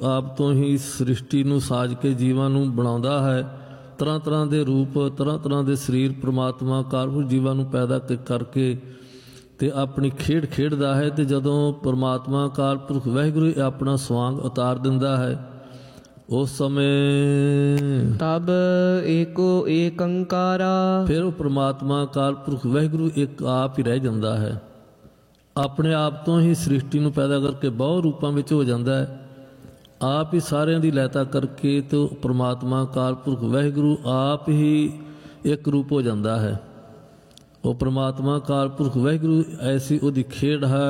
ਆਪ ਤੋਂ ਹੀ ਸ੍ਰਿਸ਼ਟੀ ਨੂੰ ਸਾਜ ਕੇ ਜੀਵਾਂ ਨੂੰ ਬਣਾਉਂਦਾ ਹੈ। ਤਰ੍ਹਾਂ ਤਰ੍ਹਾਂ ਦੇ ਰੂਪ, ਤਰ੍ਹਾਂ ਤਰ੍ਹਾਂ ਦੇ ਸਰੀਰ ਪ੍ਰਮਾਤਮਾ ਕਾਰਪੁਰਖ ਜੀਵਾਂ ਨੂੰ ਪੈਦਾ ਕਰਕੇ ਤੇ ਆਪਣੀ ਖੇਡ ਖੇਡਦਾ ਹੈ। ਤੇ ਜਦੋਂ ਪ੍ਰਮਾਤਮਾ ਕਾਰਪੁਰਖ ਵਾਹਿਗੁਰੂ ਆਪਣਾ ਸਵਾਂਗ ਉਤਾਰ ਦਿੰਦਾ ਹੈ, ਉਸ ਸਮੇਂ ਤਬ ਏਕੋ ਏਕੰਕਾਰਾ, ਫਿਰ ਉਹ ਪ੍ਰਮਾਤਮਾ ਕਾਰਪੁਰਖ ਵਾਹਿਗੁਰੂ ਇੱਕ ਆਪ ਹੀ ਰਹਿ ਜਾਂਦਾ ਹੈ। ਆਪਣੇ ਆਪ ਤੋਂ ਹੀ ਸ੍ਰਿਸ਼ਟੀ ਨੂੰ ਪੈਦਾ ਕਰਕੇ ਬਹੁਤ ਰੂਪਾਂ ਵਿੱਚ ਹੋ ਜਾਂਦਾ ਹੈ। ਆਪ ਹੀ ਸਾਰਿਆਂ ਦੀ ਲੈਤਾ ਕਰਕੇ ਤੇ ਪ੍ਰਮਾਤਮਾ ਕਾਲਪੁਰਖ ਵਾਹਿਗੁਰੂ ਆਪ ਹੀ ਇੱਕ ਰੂਪ ਹੋ ਜਾਂਦਾ ਹੈ। ਉਹ ਪ੍ਰਮਾਤਮਾ ਕਾਲਪੁਰਖ ਵਾਹਿਗੁਰੂ ਐਸੀ ਉਹਦੀ ਖੇਡ ਹੈ।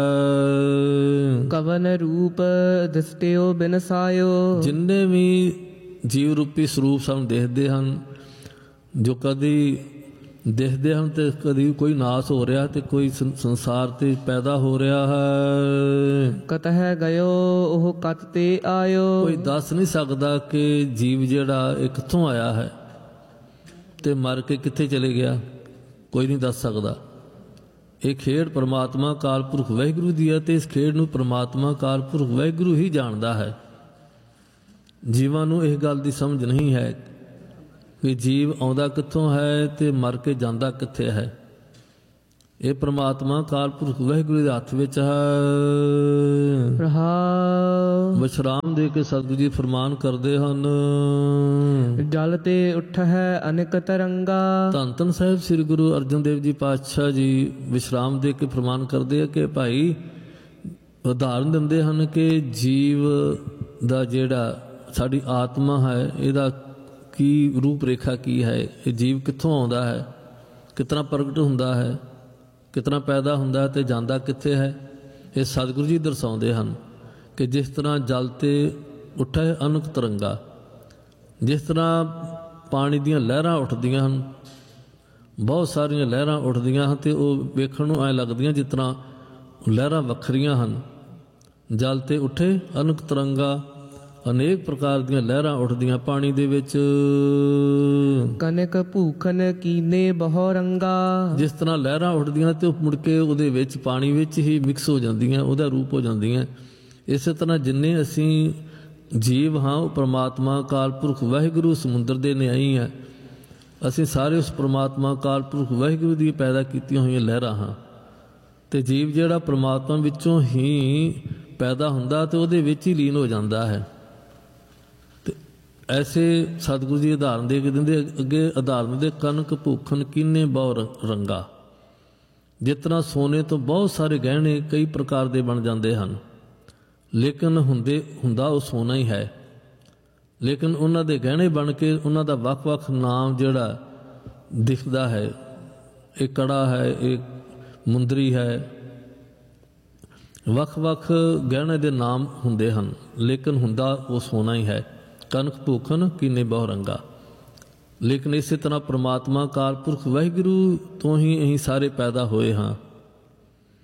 ਕਵਨ ਰੂਪ ਦਿਸਟਿਓ ਬਿਨਸਾਇਓ, ਜਿੰਨੇ ਵੀ ਜੀਵ ਰੂਪੀ ਸਰੂਪ ਸਾਨੂੰ ਦੇਖਦੇ ਹਨ, ਜੋ ਕਦੀ ਦੇਖਦੇ ਹਨ ਤੇ ਕਦੀ ਕੋਈ ਨਾਸ ਹੋ ਰਿਹਾ ਤੇ ਕੋਈ ਸੰਸਾਰ ਤੇ ਪੈਦਾ ਹੋ ਰਿਹਾ ਹੈ। ਕਤਹਿ ਗਇਓ ਉਹ ਕਤ ਤੇ ਆਇਓ, ਕੋਈ ਦੱਸ ਨਹੀਂ ਸਕਦਾ ਕਿ ਜੀਵ ਜਿਹੜਾ ਇਹ ਕਿੱਥੋਂ ਆਇਆ ਹੈ ਤੇ ਮਰ ਕੇ ਕਿੱਥੇ ਚਲੇ ਗਿਆ, ਕੋਈ ਨਹੀਂ ਦੱਸ ਸਕਦਾ। ਇਹ ਖੇਡ ਪ੍ਰਮਾਤਮਾ ਕਾਲਪੁਰਖ ਵਾਹਿਗੁਰੂ ਦੀ ਹੈ ਤੇ ਇਸ ਖੇਡ ਨੂੰ ਪ੍ਰਮਾਤਮਾ ਕਾਲਪੁਰਖ ਵਾਹਿਗੁਰੂ ਹੀ ਜਾਣਦਾ ਹੈ। ਜੀਵਾਂ ਨੂੰ ਇਹ ਗੱਲ ਦੀ ਸਮਝ ਨਹੀਂ ਹੈ ਕਿ ਜੀਵ ਆਉਂਦਾ ਕਿੱਥੋਂ ਹੈ ਤੇ ਮਰ ਕੇ ਜਾਂਦਾ ਕਿੱਥੇ ਹੈ। ਇਹ ਪ੍ਰਮਾਤਮਾ ਕਾਲਪੁਰਖ ਵਾਹਿਗੁਰੂ ਦੇ ਹੱਥ ਵਿੱਚ ਹੈ। ਵਿਸ਼ਰਾਮ ਦੇ ਕੇ ਸਤਿਗੁਰੂ ਜੀ ਫਰਮਾਨ ਕਰਦੇ ਹਨ, ਜਲ ਤੇ ਉੱਠੈ ਅਨੇਕ ਤਰੰਗਾ। ਧੰਨ ਧੰਨ ਸਾਹਿਬ ਸ੍ਰੀ ਗੁਰੂ ਅਰਜਨ ਦੇਵ ਜੀ ਪਾਤਸ਼ਾਹ ਜੀ ਵਿਸ਼ਰਾਮ ਦੇ ਕੇ ਫਰਮਾਨ ਕਰਦੇ ਆ ਕਿ ਭਾਈ ਉਦਾਹਰਨ ਦਿੰਦੇ ਹਨ ਕਿ ਜੀਵ ਦਾ ਜਿਹੜਾ ਸਾਡੀ ਆਤਮਾ ਹੈ, ਇਹਦਾ ਕੀ ਰੂਪ ਰੇਖਾ ਕੀ ਹੈ, ਇਹ ਜੀਵ ਕਿੱਥੋਂ ਆਉਂਦਾ ਹੈ, ਕਿਤਨਾ ਪ੍ਰਗਟ ਹੁੰਦਾ ਹੈ, ਕਿਤਨਾ ਪੈਦਾ ਹੁੰਦਾ ਹੈ ਤੇ ਜਾਂਦਾ ਕਿੱਥੇ ਹੈ। ਇਹ ਸਤਿਗੁਰੂ ਜੀ ਦਰਸਾਉਂਦੇ ਹਨ ਕਿ ਜਿਸ ਤਰ੍ਹਾਂ ਜਲ ਤੇ ਉੱਠੇ ਅਨੇਕ ਤਰੰਗਾ, ਜਿਸ ਤਰ੍ਹਾਂ ਪਾਣੀ ਦੀਆਂ ਲਹਿਰਾਂ ਉੱਠਦੀਆਂ ਹਨ, ਬਹੁਤ ਸਾਰੀਆਂ ਲਹਿਰਾਂ ਉੱਠਦੀਆਂ ਹਨ ਤੇ ਉਹ ਵੇਖਣ ਨੂੰ ਐਂ ਲੱਗਦੀਆਂ ਜਿਸ ਤਰ੍ਹਾਂ ਲਹਿਰਾਂ ਵੱਖਰੀਆਂ ਹਨ। ਜਲ ਤੇ ਉੱਠੇ ਅਨੇਕ ਤਰੰਗਾ, ਅਨੇਕ ਪ੍ਰਕਾਰ ਦੀਆਂ ਲਹਿਰਾਂ ਉੱਠਦੀਆਂ ਪਾਣੀ ਦੇ ਵਿੱਚ। ਕਨਕ ਭੂਖਨ ਕੀਨੇ ਬਹੁ ਰੰਗਾ, ਜਿਸ ਤਰ੍ਹਾਂ ਲਹਿਰਾਂ ਉੱਠਦੀਆਂ ਤੇ ਉਹ ਮੁੜ ਕੇ ਉਹਦੇ ਵਿੱਚ ਪਾਣੀ ਵਿੱਚ ਹੀ ਮਿਕਸ ਹੋ ਜਾਂਦੀਆਂ, ਉਹਦਾ ਰੂਪ ਹੋ ਜਾਂਦੀਆਂ। ਇਸੇ ਤਰ੍ਹਾਂ ਜਿੰਨੇ ਅਸੀਂ ਜੀਵ ਹਾਂ ਉਹ ਪ੍ਰਮਾਤਮਾ ਕਾਲਪੁਰਖ ਵਾਹਿਗੁਰੂ ਸਮੁੰਦਰ ਦੇ ਨਿਆਈ ਹੈ। ਅਸੀਂ ਸਾਰੇ ਉਸ ਪ੍ਰਮਾਤਮਾ ਕਾਲਪੁਰਖ ਵਾਹਿਗੁਰੂ ਦੀ ਪੈਦਾ ਕੀਤੀਆਂ ਹੋਈਆਂ ਲਹਿਰਾਂ ਹਾਂ। ਤੇ ਜੀਵ ਜਿਹੜਾ ਪ੍ਰਮਾਤਮਾ ਵਿੱਚੋਂ ਹੀ ਪੈਦਾ ਹੁੰਦਾ ਤੇ ਉਹਦੇ ਵਿੱਚ ਹੀ ਲੀਨ ਹੋ ਜਾਂਦਾ ਹੈ। ਐਸੇ ਸਤਿਗੁਰੂ ਜੀ ਉਦਾਹਰਨ ਦੇ ਕੇ ਦਿੰਦੇ ਅੱਗੇ, ਉਦਾਹਰਨ ਦੇ ਕਨਕ ਭੂਖਨ ਕੀਨੇ ਬਹੁ ਰੰਗਾ। ਜਿਸ ਤਰ੍ਹਾਂ ਸੋਨੇ ਤੋਂ ਬਹੁਤ ਸਾਰੇ ਗਹਿਣੇ ਕਈ ਪ੍ਰਕਾਰ ਦੇ ਬਣ ਜਾਂਦੇ ਹਨ, ਲੇਕਿਨ ਹੁੰਦਾ ਉਹ ਸੋਨਾ ਹੀ ਹੈ। ਲੇਕਿਨ ਉਹਨਾਂ ਦੇ ਗਹਿਣੇ ਬਣ ਕੇ ਉਹਨਾਂ ਦਾ ਵੱਖ-ਵੱਖ ਨਾਮ ਜਿਹੜਾ ਦਿਖਦਾ ਹੈ, ਇਹ ਕੜਾ ਹੈ, ਇਹ ਮੁੰਦਰੀ ਹੈ, ਵੱਖ-ਵੱਖ ਗਹਿਣੇ ਦੇ ਨਾਮ ਹੁੰਦੇ ਹਨ, ਲੇਕਿਨ ਹੁੰਦਾ ਉਹ ਸੋਨਾ ਹੀ ਹੈ। ਕਨਕ ਭੂਖਨ ਕੀਨੇ ਬਹੁ ਰੰਗਾ। ਲੇਕਿਨ ਇਸੇ ਤਰ੍ਹਾਂ ਪ੍ਰਮਾਤਮਾ ਕਾਲਪੁਰਖ ਵਾਹਿਗੁਰੂ ਤੋਂ ਹੀ ਅਸੀਂ ਸਾਰੇ ਪੈਦਾ ਹੋਏ ਹਾਂ।